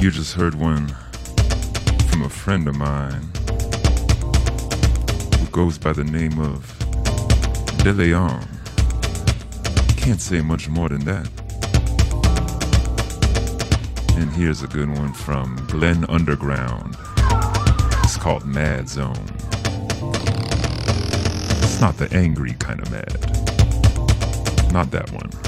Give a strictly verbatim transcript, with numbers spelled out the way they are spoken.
You just heard one from a friend of mine who goes by the name of De Leon. Can't say much more than that. And here's a good one from Glenn Underground. It's called Mad Zone. It's not the angry kind of mad. Not that one.